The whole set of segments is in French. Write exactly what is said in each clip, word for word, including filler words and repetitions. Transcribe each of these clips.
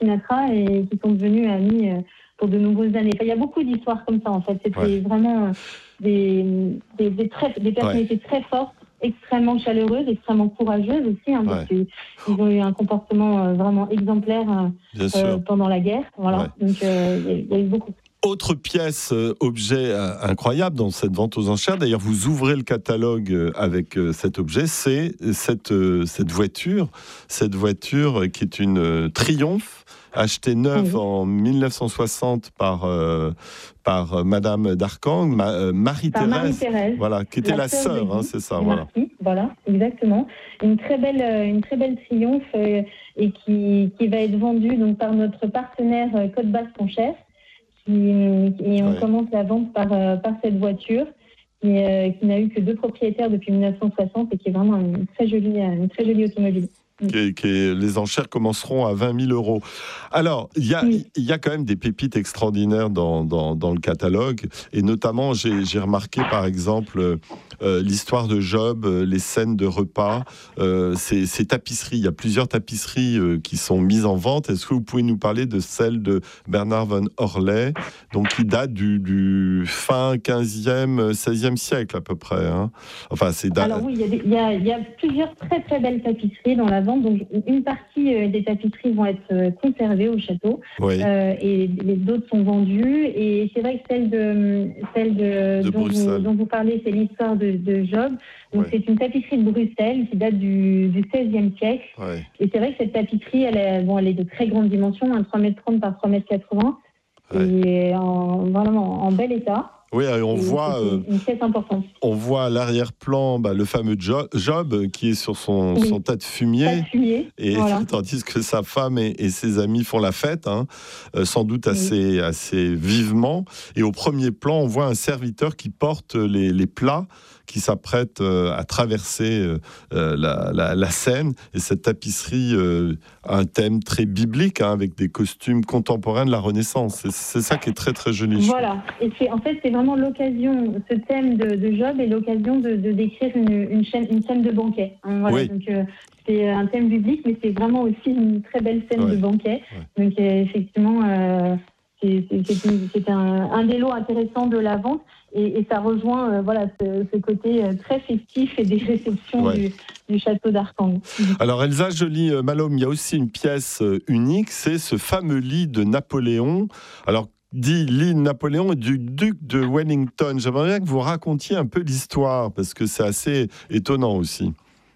Sinatra et qui sont devenus amis euh, pour de nombreuses années. Enfin, il y a beaucoup d'histoires comme ça, en fait. C'était ouais. vraiment euh, des, des, des, très, des personnalités ouais. très fortes, extrêmement chaleureuses, extrêmement courageuses aussi, hein, parce ouais. qu'ils ont eu un comportement euh, vraiment exemplaire euh, pendant la guerre. Voilà. Ouais. Donc, euh, il y, il y a eu beaucoup. Autre pièce, euh, objet euh, incroyable dans cette vente aux enchères, d'ailleurs vous ouvrez le catalogue euh, avec euh, cet objet, c'est cette, euh, cette voiture, cette voiture qui est une euh, Triumph, achetée neuve oui. en dix-neuf cent soixante par, euh, par euh, Madame d'Arcang, ma, euh, Marie-Thérèse, Marie-Thérèse, voilà, qui était la, la sœur, hein, c'est ça. Voilà. Marquis, voilà, exactement. Une très belle, une très belle Triumph euh, et qui, qui va être vendue donc, par notre partenaire euh, Côte Basque-Conchère. Et on ouais. commence la vente par, euh, par cette voiture qui, euh, qui n'a eu que deux propriétaires depuis dix-neuf cent soixante et qui est vraiment une très jolie, une très jolie automobile. Qui, qui, les enchères commenceront à vingt mille euros. Alors, il y a, oui. y a quand même des pépites extraordinaires dans, dans, dans le catalogue, et notamment, j'ai, j'ai remarqué, par exemple, euh, l'histoire de Job, euh, les scènes de repas, euh, ces, ces tapisseries. Il y a plusieurs tapisseries euh, qui sont mises en vente. Est-ce que vous pouvez nous parler de celle de Bernard von Orley, donc qui date du, du fin quinzième, seizième siècle, à peu près, hein. Enfin, c'est da- Alors oui, il y, y, y a plusieurs très très belles tapisseries dans la vente. Donc, une partie euh, des tapisseries vont être euh, conservées au château oui. euh, et les d'autres sont vendues. Et c'est vrai que celle de celle de, de dont, vous, dont vous parlez, c'est l'histoire de, de Job. Donc, oui. c'est une tapisserie de Bruxelles qui date du, du seizième siècle. Oui. Et c'est vrai que cette tapisserie, elle est, bon, elle est de très grande dimension, hein, trois mètres trente par trois mètres quatre-vingts, oui. et en, vraiment en bel état. Oui, on et voit, une pièce importante. On voit à l'arrière-plan bah, le fameux Job, Job qui est sur son, oui. son tas de fumier, tas de fumier et voilà. tandis que sa femme et, et ses amis font la fête, hein, euh, sans doute assez, oui. assez vivement. Et au premier plan, on voit un serviteur qui porte les, les plats, qui s'apprête euh, à traverser euh, la, la, la Seine. Et cette tapisserie euh, a un thème très biblique, hein, avec des costumes contemporains de la Renaissance. C'est, c'est ça qui est très très joli. Voilà. Et c'est, en fait, c'est vraiment l'occasion, ce thème de, de Job est l'occasion de, de décrire une, une, chaîne, une scène de banquet. Hein, voilà. Oui. Donc, euh, c'est un thème biblique, mais c'est vraiment aussi une très belle scène ouais. de banquet. Ouais. Donc, euh, effectivement, euh, c'est, c'est, c'est, une, c'est un, un des lots intéressants de la vente. Et, et ça rejoint euh, voilà, ce, ce côté euh, très festif et des réceptions ouais. du, du château d'Arcang. Alors Elsa Joly-Malhomme, il y a aussi une pièce unique, c'est ce fameux lit de Napoléon. Alors, dit lit de Napoléon et du duc de Wellington. J'aimerais bien que vous racontiez un peu l'histoire, parce que c'est assez étonnant aussi.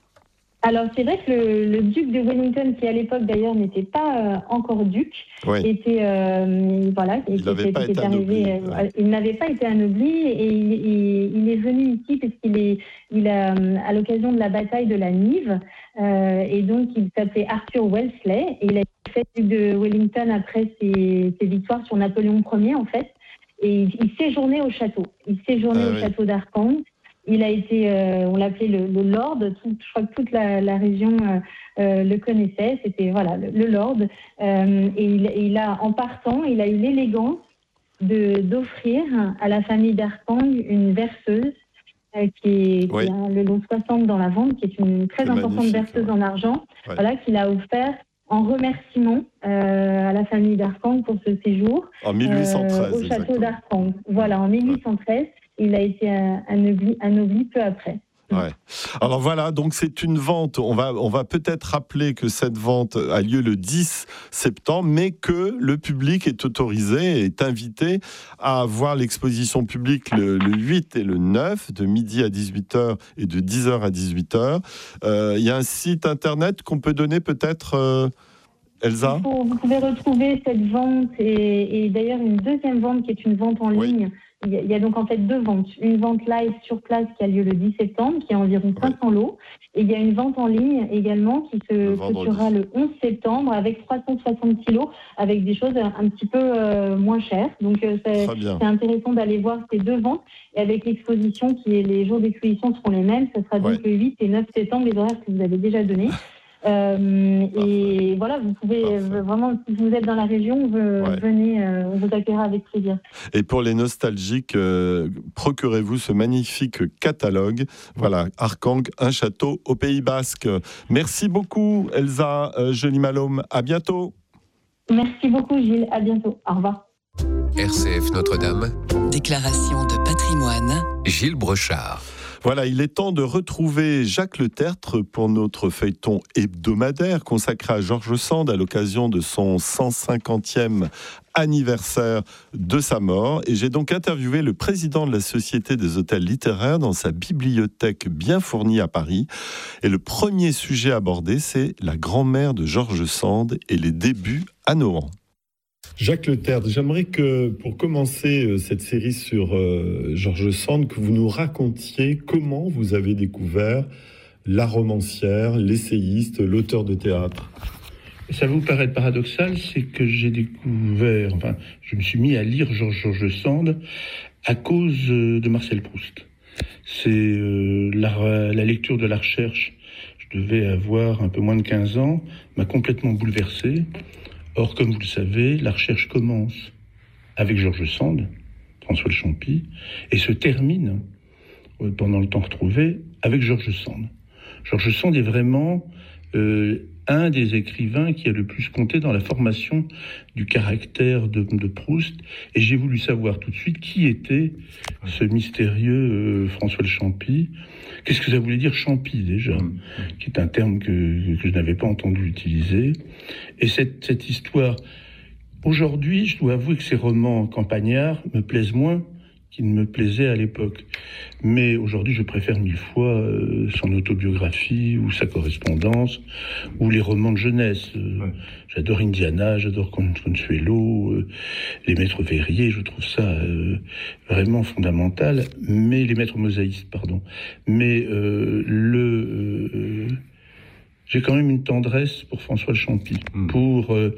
Alors, c'est vrai que le, le duc de Wellington, qui à l'époque d'ailleurs n'était pas euh, encore duc, oui. était, euh, voilà, il, était, pas été arrivé, anobli, euh, ouais. il n'avait pas été anobli et il, il, il est venu ici parce qu'il est, il a, à l'occasion de la bataille de la Nive, euh, et donc il s'appelait Arthur Wellesley, et il a été fait duc de Wellington après ses, ses victoires sur Napoléon Ier en fait, et il, il séjournait au château, il séjournait ah, au oui. château d'Arcang. Il a été, euh, on l'appelait le, le Lord. Tout, je crois que toute la, la région euh, euh, le connaissait. C'était voilà le, le Lord. Euh, et il, il a, en partant, il a eu l'élégance de d'offrir à la famille d'Arcang une verseuse euh, qui est, oui. qui a le lot soixante dans la vente, qui est une très c'est importante verseuse ouais. en argent. Ouais. Voilà qu'il a offert en remerciement euh, à la famille d'Arcang pour ce séjour en mille huit cent treize euh, au château d'Arcang. Voilà, en mille huit cent treize. Il a été anobli, anobli peu après. Ouais. Alors voilà, donc c'est une vente. On va, on va peut-être rappeler que cette vente a lieu le dix septembre, mais que le public est autorisé, est invité à voir l'exposition publique le, le huit et le neuf, de midi à dix-huit heures et de dix heures à dix-huit heures. Euh, il y a un site internet qu'on peut donner peut-être... Euh Elsa ? Vous pouvez retrouver cette vente et, et d'ailleurs une deuxième vente qui est une vente en oui. ligne. Il y, a, il y a donc en fait deux ventes. Une vente live sur place qui a lieu le dix septembre, qui est environ cinq cents oui. lots. Et il y a une vente en ligne également qui se clôturera le onze septembre avec trois cent soixante lots, avec des choses un petit peu euh, moins chères. Donc euh, c'est, c'est intéressant d'aller voir ces deux ventes. Et avec l'exposition, qui est les jours d'exposition seront les mêmes, ce sera donc ouais. le huit et neuf septembre, les horaires que vous avez déjà donnés. Euh, et voilà, vous pouvez Parfait. vraiment, si vous êtes dans la région, vous, ouais. venez, euh, on vous accueillera avec plaisir. Et pour les nostalgiques, euh, procurez-vous ce magnifique catalogue. Voilà, Arcang, un château au Pays Basque. Merci beaucoup, Elsa euh, Joly-Malhomme. À bientôt. Merci beaucoup Gilles, à bientôt, au revoir. R C F Notre-Dame. Déclaration de patrimoine. Gilles Brochard. Voilà, il est temps de retrouver Jacques Le Tertre pour notre feuilleton hebdomadaire consacré à George Sand à l'occasion de son cent cinquantième anniversaire de sa mort. Et j'ai donc interviewé le président de la Société des hôtels littéraires dans sa bibliothèque bien fournie à Paris. Et le premier sujet abordé, c'est la grand-mère de George Sand et les débuts à Nohant. Jacques Le Tertre, j'aimerais que, pour commencer cette série sur euh, George Sand, que vous nous racontiez comment vous avez découvert la romancière, l'essayiste, l'auteur de théâtre. Ça va vous paraître paradoxal, c'est que j'ai découvert, enfin, je me suis mis à lire George, George Sand à cause de Marcel Proust. C'est euh, la, la lecture de la recherche, je devais avoir un peu moins de quinze ans, m'a complètement bouleversé. Or, comme vous le savez, la recherche commence avec George Sand, François de Champy, et se termine, pendant le temps retrouvé, avec George Sand. George Sand est vraiment euh, un des écrivains qui a le plus compté dans la formation du caractère de, de Proust, et j'ai voulu savoir tout de suite qui était ce mystérieux euh, François de Champy. Qu'est-ce que ça voulait dire Champy déjà, mmh. qui est un terme que, que je n'avais pas entendu utiliser. Et cette, cette histoire, aujourd'hui, je dois avouer que ces romans campagnards me plaisent moins qu'ils ne me plaisaient à l'époque. Mais aujourd'hui, je préfère mille fois euh, son autobiographie ou sa correspondance ou les romans de jeunesse. Euh, ouais. J'adore Indiana, j'adore Consuelo, euh, les Maîtres Verrier, je trouve ça euh, vraiment fondamental. Mais les Maîtres mosaïstes, pardon. Mais euh, le, euh, j'ai quand même une tendresse pour François de Champy. Mmh. Pour euh,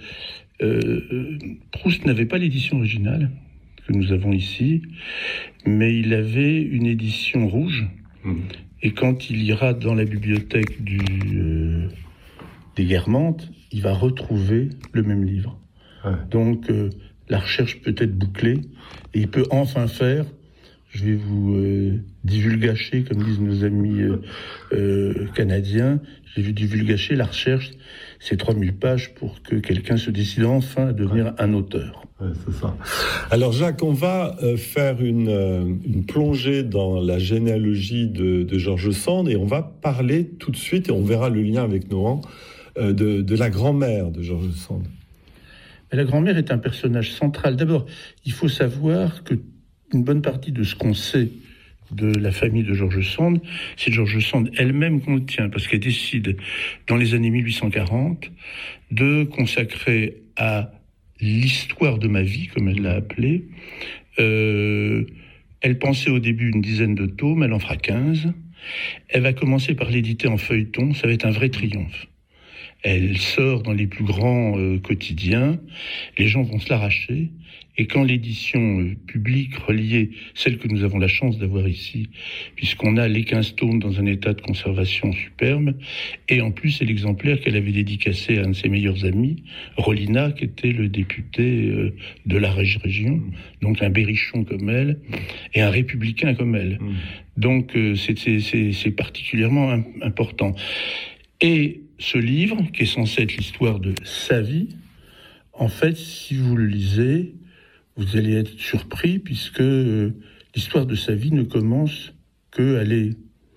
euh, Proust n'avait pas l'édition originale que nous avons ici, mais il avait une édition rouge. Mmh. Et quand il ira dans la bibliothèque du, euh, des Guermantes, il va retrouver le même livre. Ouais. Donc euh, la recherche peut être bouclée et il peut enfin faire, je vais vous euh, divulgacher, comme disent nos amis euh, euh, canadiens, je vais vous divulgacher la recherche, c'est trois mille pages pour que quelqu'un se décide enfin à devenir ouais. un auteur. Ouais, c'est ça. Alors Jacques, on va euh, faire une, euh, une plongée dans la généalogie de, de George Sand et on va parler tout de suite, et on verra le lien avec Nohant, euh, de, de la grand-mère de George Sand. La grand-mère est un personnage central. D'abord, il faut savoir que une bonne partie de ce qu'on sait de la famille de George Sand, c'est George Sand elle-même qu'on le tient, parce qu'elle décide, dans les années mille huit cent quarante, de consacrer à l'histoire de ma vie, comme elle l'a appelé. Euh, elle pensait au début une dizaine de tomes, elle en fera quinze. Elle va commencer par l'éditer en feuilleton, ça va être un vrai triomphe. Elle sort dans les plus grands euh, quotidiens, les gens vont se l'arracher, et quand l'édition euh, publique reliée, celle que nous avons la chance d'avoir ici, puisqu'on a les quinze tomes dans un état de conservation superbe, et en plus c'est l'exemplaire qu'elle avait dédicacé à un de ses meilleurs amis, Rolina, qui était le député euh, de la région, donc un berrichon comme elle, et un républicain comme elle. Mmh. Donc euh, c'est, c'est, c'est, c'est particulièrement im- important. Et ce livre, qui est censé être l'histoire de sa vie, en fait, si vous le lisez, vous allez être surpris, puisque euh, l'histoire de sa vie ne commence qu'à aller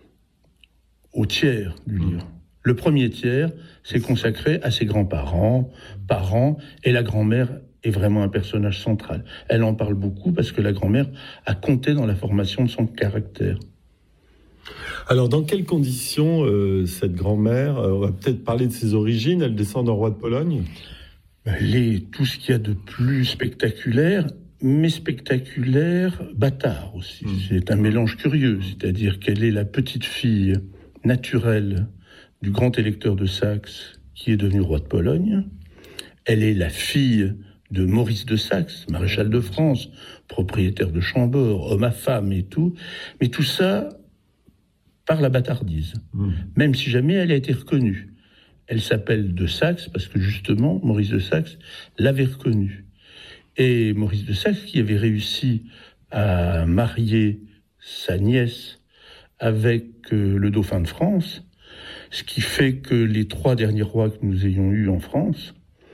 au tiers du livre. Le premier tiers, c'est consacré à ses grands-parents, parents, et la grand-mère est vraiment un personnage central. Elle en parle beaucoup parce que la grand-mère a compté dans la formation de son caractère. Alors, dans quelles conditions euh, cette grand-mère, euh, on va peut-être parler de ses origines, elle descend d'un roi de Pologne ? Elle est tout ce qu'il y a de plus spectaculaire, mais spectaculaire, bâtard aussi. Mmh. C'est un mélange curieux, c'est-à-dire qu'elle est la petite fille naturelle du grand électeur de Saxe qui est devenu roi de Pologne. Elle est la fille de Maurice de Saxe, maréchal de France, propriétaire de Chambord, homme à femme et tout. Mais tout ça par la bâtardise, mmh. même si jamais elle a été reconnue. Elle s'appelle de Saxe parce que justement, Maurice de Saxe l'avait reconnue. Et Maurice de Saxe, qui avait réussi à marier sa nièce avec euh, le dauphin de France, ce qui fait que les trois derniers rois que nous ayons eus en France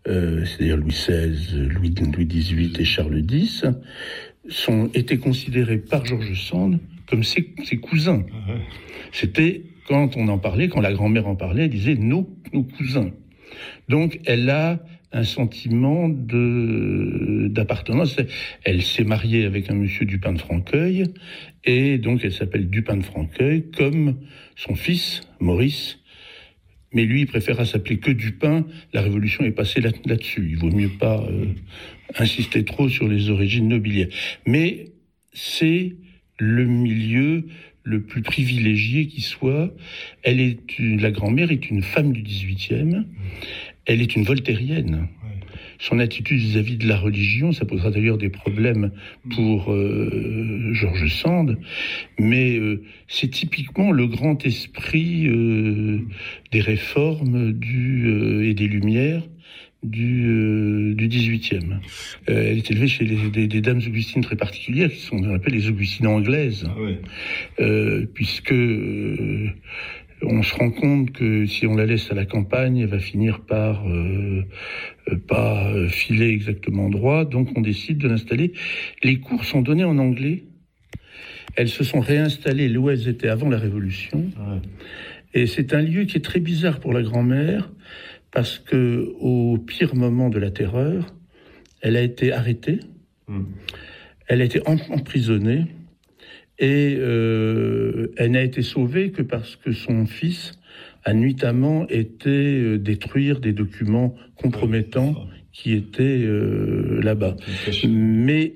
euh, c'est-à-dire Louis seize, Louis, Louis dix-huit et Charles dix, sont, étaient considérés par George Sand comme ses, ses cousins. C'était, quand on en parlait, quand la grand-mère en parlait, elle disait nos, nos cousins. Donc elle a un sentiment de, d'appartenance. Elle s'est mariée avec un monsieur Dupin de Franqueuil, et donc elle s'appelle Dupin de Franqueuil, comme son fils, Maurice. Mais lui, il préféra s'appeler que Dupin. La Révolution est passée là, là-dessus. Il vaut mieux pas euh, insister trop sur les origines nobiliaires. Mais c'est le milieu le plus privilégié qui soit. Elle est une, la grand-mère est une femme du dix-huitième. Elle est une voltairienne. Son attitude vis-à-vis de la religion, ça posera d'ailleurs des problèmes pour euh, George Sand, mais euh, c'est typiquement le grand esprit euh, des réformes du, euh, et des Lumières du, euh, du dix-huitième. Euh, elle est élevée chez les, des, des dames augustines très particulières, qui sont, on appelle les augustines anglaises, ah ouais. euh, puisque... Euh, on se rend compte que si on la laisse à la campagne, elle va finir par euh, pas filer exactement droit. Donc on décide de l'installer. Les cours sont donnés en anglais. Elles se sont réinstallées là où elles étaient avant la Révolution. Ouais. Et c'est un lieu qui est très bizarre pour la grand-mère, parce que au pire moment de la terreur, elle a été arrêtée. Mmh. Elle a été emprisonnée. Et euh, elle n'a été sauvée que parce que son fils a nuitamment été euh, détruire des documents compromettants ouais, qui étaient euh, là-bas. Mais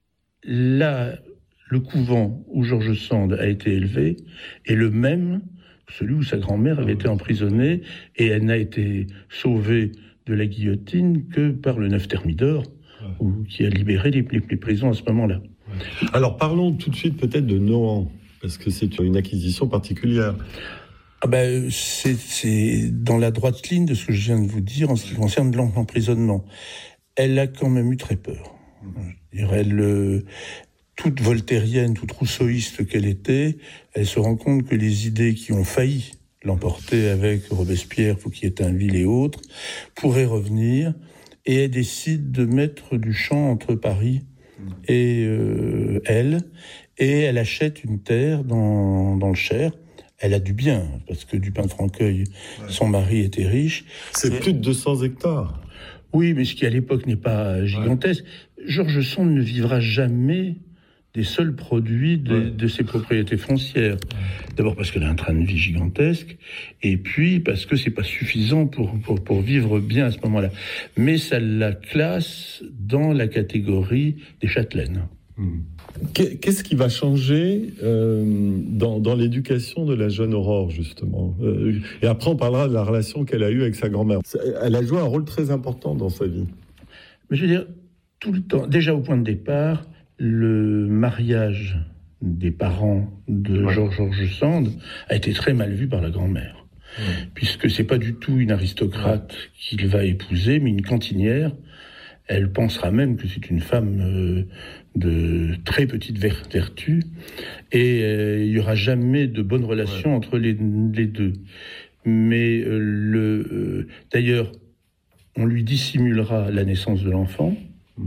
là, le couvent où George Sand a été élevé est le même que celui où sa grand-mère avait été emprisonnée, et elle n'a été sauvée de la guillotine que par le neuf Thermidor, ouais. où, qui a libéré les, les, les prisons à ce moment-là. Alors parlons tout de suite peut-être de Nohant, parce que c'est une acquisition particulière. Ah ben, c'est, c'est dans la droite ligne de ce que je viens de vous dire en ce qui concerne l'emprisonnement. Elle a quand même eu très peur. Je dirais, elle, euh, toute voltairienne, toute rousseauiste qu'elle était, elle se rend compte que les idées qui ont failli l'emporter avec Robespierre, Fouquier-Tinville et autres, pourraient revenir, et elle décide de mettre du champ entre Paris et euh, elle, et elle achète une terre dans, dans le Cher. Elle a du bien, parce que Dupin de Franqueuil, ouais. son mari était riche. C'est et... plus de deux cents hectares. Oui, mais ce qui à l'époque n'est pas gigantesque. Ouais. George Sand ne vivra jamais des seuls produits de, ouais. de ses propriétés foncières. Ouais. D'abord parce qu'elle a un train de vie gigantesque, et puis parce que c'est pas suffisant pour, pour, pour vivre bien à ce moment-là. Mais ça la classe dans la catégorie des châtelaines. Mmh. Qu'est-ce qui va changer euh, dans, dans l'éducation de la jeune Aurore, justement euh, Et après, on parlera de la relation qu'elle a eue avec sa grand-mère. Elle a joué un rôle très important dans sa vie. Mais je veux dire, tout le temps, déjà au point de départ, le mariage des parents de ouais. George, George Sand a été très mal vu par la grand-mère. Ouais. Puisque c'est pas du tout une aristocrate ouais. qu'il va épouser, mais une cantinière. Elle pensera même que c'est une femme euh, de très petite ver- vertu, et euh, il n'y aura jamais de bonne relation ouais. entre les, les deux. Mais euh, le, euh, d'ailleurs, on lui dissimulera la naissance de l'enfant, mmh.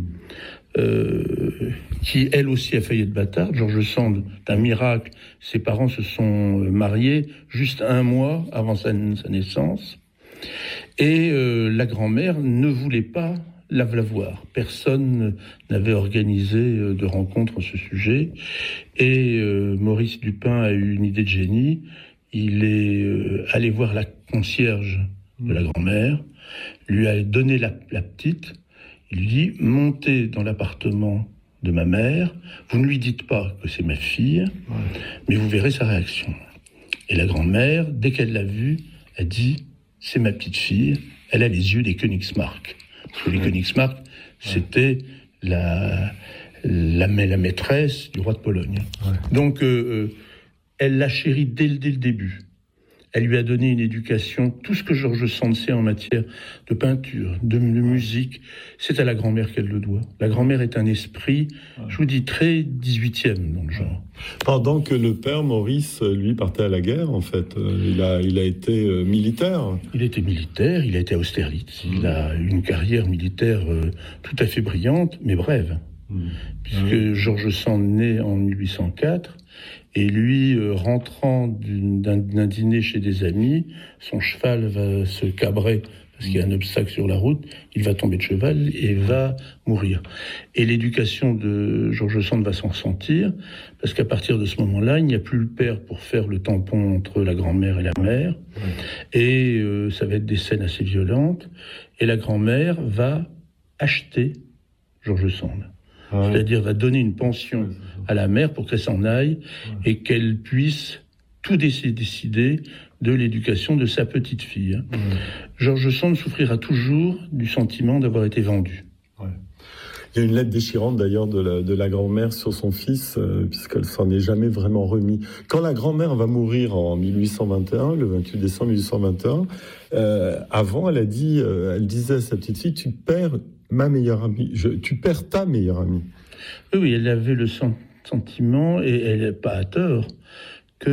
euh, qui elle aussi a failli être bâtarde. George Sand, d'un miracle, ses parents se sont mariés juste un mois avant sa, sa naissance, et euh, la grand-mère ne voulait pas la voir. Personne n'avait organisé de rencontre à ce sujet. Et euh, Maurice Dupin a eu une idée de génie. Il est euh, allé voir la concierge de la grand-mère, lui a donné la, la petite. Il lui dit « Montez dans l'appartement de ma mère. Vous ne lui dites pas que c'est ma fille, ouais. mais vous verrez sa réaction. » Et la grand-mère, dès qu'elle l'a vue, a dit « C'est ma petite fille. Elle a les yeux des Königsmarck. » Parce que les Königsmarck, c'était la, la, la maîtresse du roi de Pologne. Ouais. Donc, euh, elle l'a chérie dès, dès le début. Elle lui a donné une éducation, tout ce que George Sand sait en matière de peinture, de, de musique, c'est à la grand-mère qu'elle le doit. La grand-mère est un esprit, je vous dis, très dix-huitième dans le genre. Pendant que le père Maurice, lui, partait à la guerre, en fait, il a, il a été euh, militaire. Il était militaire, il a été à Austerlitz, mmh. il a eu une carrière militaire euh, tout à fait brillante, mais brève. Mmh. Puisque mmh. George Sand naît en mille huit cent quatre, et lui, euh, rentrant d'un, d'un dîner chez des amis, son cheval va se cabrer, parce qu'il y a un obstacle sur la route, il va tomber de cheval et va mourir. Et l'éducation de George Sand va s'en sentir, parce qu'à partir de ce moment-là, il n'y a plus le père pour faire le tampon entre la grand-mère et la mère, ouais. et euh, ça va être des scènes assez violentes, et la grand-mère va acheter George Sand. Ah ouais. C'est-à-dire va donner une pension à la mère pour qu'elle s'en aille, ouais. et qu'elle puisse tout décider de l'éducation de sa petite fille. Mmh. George Sand souffrira toujours du sentiment d'avoir été vendu. Ouais. Il y a une lettre déchirante d'ailleurs de la, de la grand-mère sur son fils, euh, puisqu'elle s'en est jamais vraiment remis. Quand la grand-mère va mourir en mille huit cent vingt et un, le vingt-huit décembre mille huit cent vingt et un, euh, avant elle a dit, euh, elle disait à sa petite fille, tu perds ma meilleure amie, je, tu perds ta meilleure amie. Oui, oui, elle avait le sentiment, et elle n'est pas à tort, que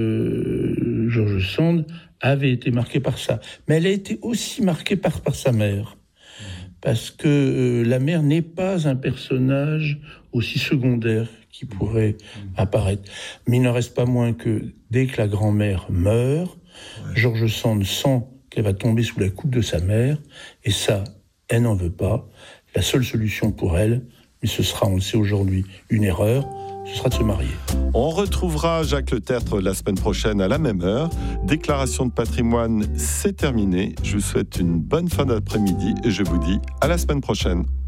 euh, George Sand avait été marqué par ça. Mais elle a été aussi marquée par, par sa mère. Parce que euh, la mère n'est pas un personnage aussi secondaire qui pourrait apparaître. Mais il n'en reste pas moins que dès que la grand-mère meurt, ouais. George Sand sent qu'elle va tomber sous la coupe de sa mère. Et ça, elle n'en veut pas. La seule solution pour elle, mais ce sera, on le sait aujourd'hui, une erreur, ce sera de se marier. On retrouvera Jacques Le Tertre la semaine prochaine à la même heure. Déclaration de patrimoine, c'est terminé. Je vous souhaite une bonne fin d'après-midi et je vous dis à la semaine prochaine.